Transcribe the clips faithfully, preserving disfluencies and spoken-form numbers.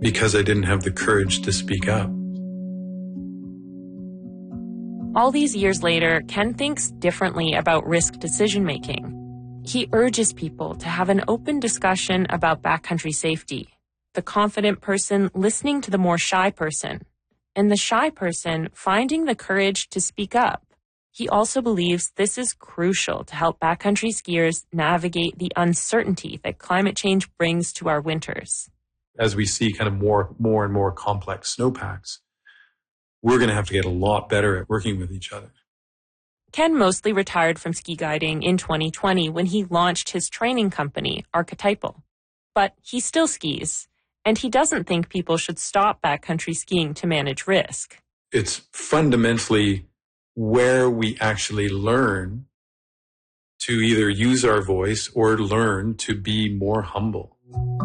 because I didn't have the courage to speak up. All these years later, Ken thinks differently about risk decision-making. He urges people to have an open discussion about backcountry safety, the confident person listening to the more shy person, and the shy person finding the courage to speak up. He also believes this is crucial to help backcountry skiers navigate the uncertainty that climate change brings to our winters. As we see kind of more, more and more complex snowpacks, we're going to have to get a lot better at working with each other. Ken mostly retired from ski guiding in twenty twenty when he launched his training company, Archetypal. But he still skis, and he doesn't think people should stop backcountry skiing to manage risk. It's fundamentally where we actually learn to either use our voice or learn to be more humble.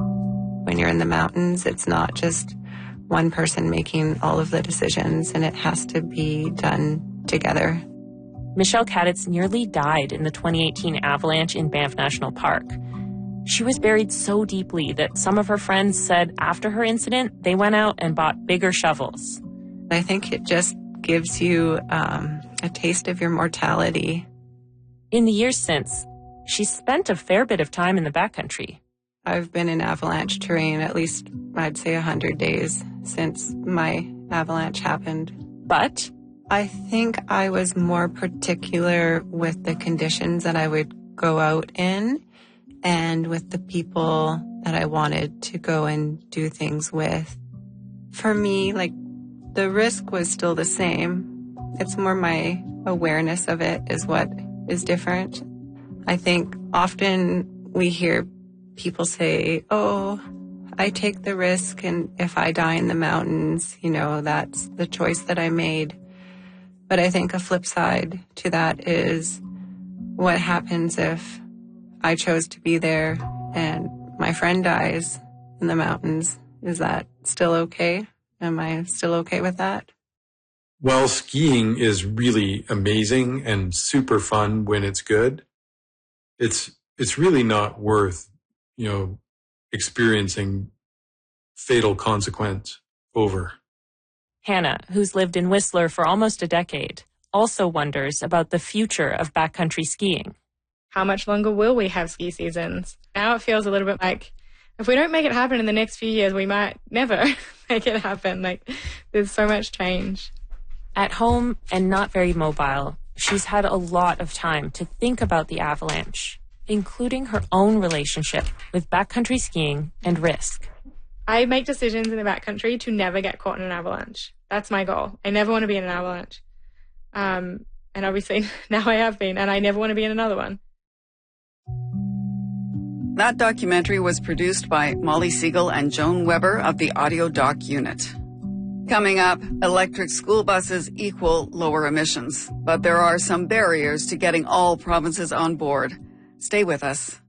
When you're in the mountains, it's not just one person making all of the decisions, and it has to be done together. Michelle Kaditz nearly died in the twenty eighteen avalanche in Banff National Park. She was buried so deeply that some of her friends said after her incident, they went out and bought bigger shovels. I think it just gives you um, a taste of your mortality. In the years since, she's spent a fair bit of time in the backcountry. I've been in avalanche terrain at least, I'd say, one hundred days since my avalanche happened. But I think I was more particular with the conditions that I would go out in and with the people that I wanted to go and do things with. For me, like, the risk was still the same. It's more my awareness of it is what is different. I think often we hear people say, oh, I take the risk, and if I die in the mountains, you know, that's the choice that I made. But I think a flip side to that is what happens if I chose to be there and my friend dies in the mountains? Is that still okay? Am I still okay with that? Well, skiing is really amazing and super fun when it's good. It's it's really not worth, you know, experiencing fatal consequence over. Hannah, who's lived in Whistler for almost a decade, also wonders about the future of backcountry skiing. How much longer will we have ski seasons? Now it feels a little bit like if we don't make it happen in the next few years, we might never make it happen. Like, there's so much change. At home and not very mobile, she's had a lot of time to think about the avalanche, including her own relationship with backcountry skiing and risk. I make decisions in the backcountry to never get caught in an avalanche. That's my goal. I never want to be in an avalanche. Um, and obviously now I have been, and I never want to be in another one. That documentary was produced by Molly Siegel and Joan Weber of the Audio Doc Unit. Coming up, electric school buses equal lower emissions, but there are some barriers to getting all provinces on board. Stay with us.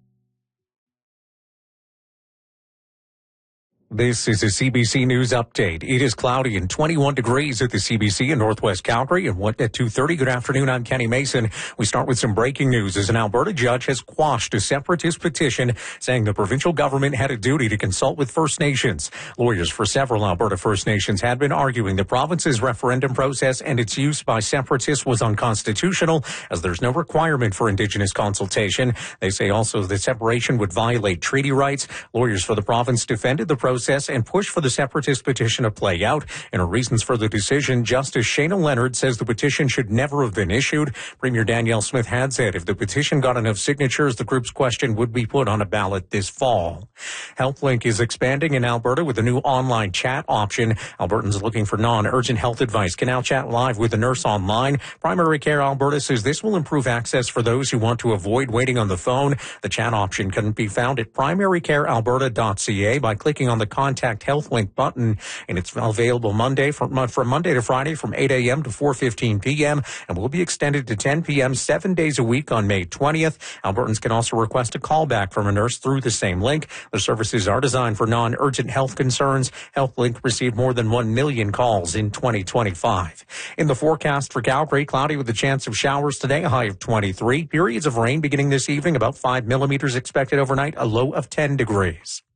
This is a C B C News update. It is cloudy and twenty-one degrees at the C B C in Northwest Calgary. And what at two thirty, good afternoon, I'm Kenny Mason. We start with some breaking news as an Alberta judge has quashed a separatist petition saying the provincial government had a duty to consult with First Nations. Lawyers for several Alberta First Nations had been arguing the province's referendum process and its use by separatists was unconstitutional as there's no requirement for Indigenous consultation. They say also that separation would violate treaty rights. Lawyers for the province defended the process and push for the separatist petition to play out. In her reasons for the decision, Justice Shana Leonard says the petition should never have been issued. Premier Danielle Smith had said if the petition got enough signatures, the group's question would be put on a ballot this fall. HealthLink is expanding in Alberta with a new online chat option. Albertans looking for non-urgent health advice can now chat live with a nurse online. Primary Care Alberta says this will improve access for those who want to avoid waiting on the phone. The chat option can be found at primary care alberta dot c a by clicking on the Contact HealthLink button, and it's available Monday from, from Monday to Friday from eight a.m. to four fifteen p.m. and will be extended to ten p.m. seven days a week on May twentieth. Albertans can also request a callback from a nurse through the same link. The services are designed for non-urgent health concerns. HealthLink received more than one million calls in twenty twenty-five. In the forecast for Calgary, cloudy with a chance of showers today, a high of twenty-three. Periods of rain beginning this evening, about five millimeters expected overnight, a low of ten degrees.